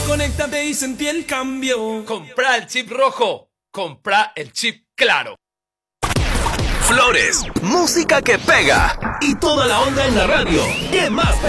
Conéctate y sentí el cambio. Compra el chip rojo. Compra el chip claro. Flores, música que pega. Y toda la onda en la radio. ¿Qué más?